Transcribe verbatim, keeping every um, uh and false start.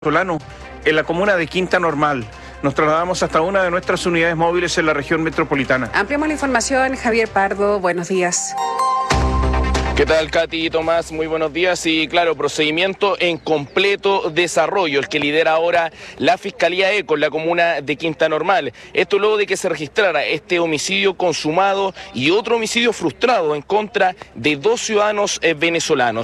Solano, en la comuna de Quinta Normal. Nos trasladamos hasta una de nuestras unidades móviles en la región metropolitana. Ampliamos la información, Javier Pardo, buenos días. ¿Qué tal, Katy y Tomás? Muy buenos días. Y claro, procedimiento en completo desarrollo, el que lidera ahora la Fiscalía ECO en la comuna de Quinta Normal. Esto luego de que se registrara este homicidio consumado y otro homicidio frustrado en contra de dos ciudadanos venezolanos.